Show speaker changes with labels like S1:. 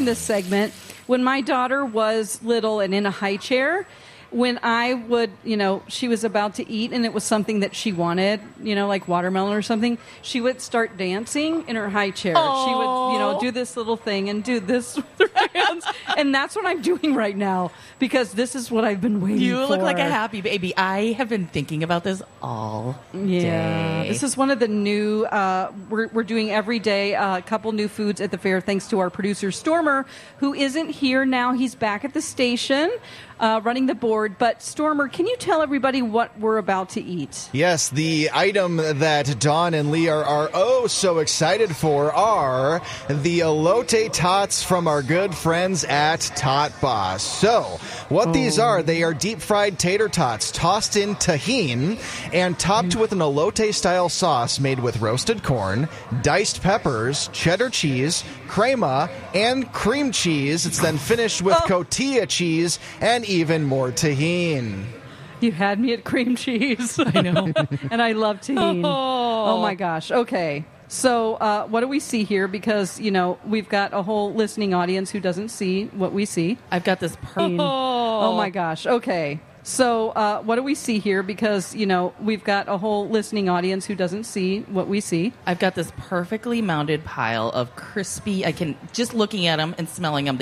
S1: This segment, when my daughter was little and in a high chair, when I would, she was about to eat and it was something that she wanted, like watermelon or something, she would start dancing in her high chair.
S2: Aww.
S1: She would, do this little thing and do this with her hands. And that's what I'm doing right now because this is what I've been waiting for.
S2: You look like a happy baby. I have been thinking about this all day.
S1: This is one of the new, we're doing every day a couple new foods at the fair thanks to our producer Stormer, who isn't here now. He's back at the station. Running the board. But Stormer, can you tell everybody what we're about to eat?
S3: Yes, the item that Dawn and Lee are oh so excited for are the elote tots from our good friends at Tot Boss. So, what these are, they are deep-fried tater tots tossed in tahini and topped with an elote-style sauce made with roasted corn, diced peppers, cheddar cheese, crema, and cream cheese. It's then finished with cotija cheese and even more tahini.
S1: You had me at cream cheese.
S2: I know.
S1: And I love tahini. Oh, my gosh. Okay. So what do we see here? Because, we've got a whole listening audience who doesn't see what we see.
S2: I've got this
S1: Oh, my gosh. Okay. So what do we see here? Because, we've got a whole listening audience who doesn't see what we see.
S2: I've got this perfectly mounted pile of crispy, just looking at them and smelling them,